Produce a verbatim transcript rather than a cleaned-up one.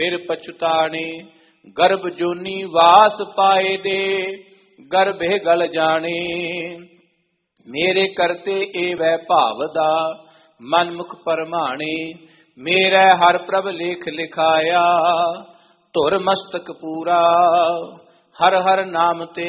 फिर पछुताने गर्भ जोनी वास पाए दे गर्भे गल जाने मेरे करते एवै भावदा मनमुख परमाणे मेरे हर प्रभ लेख लिखाया धुर मस्तक पूरा हर हर नाम ते